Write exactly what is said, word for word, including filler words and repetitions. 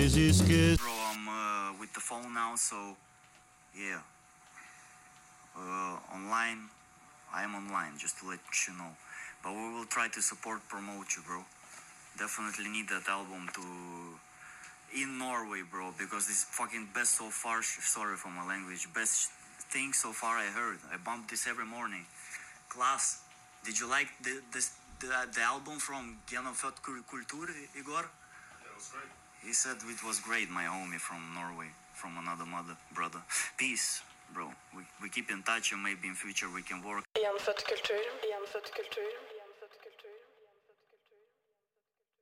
crazy skit. Bro, I'm uh, with the phone now, so yeah. Uh, online, I am online, just to let you know. But we will try to support, promote you, bro. Definitely need that album to in Norway, bro, because this is fucking best so far. Sorry for my language. Best thing so far I heard. I bump this every morning. Class. Did you like the this, the, the album from Genofødt Kultur, Igor? Yeah, it was great. He said it was great, my homie from Norway, from another mother, brother. Peace, bro. We, we keep in touch and maybe in future we can work. Genofødt Kultur. Genofødt Kultur.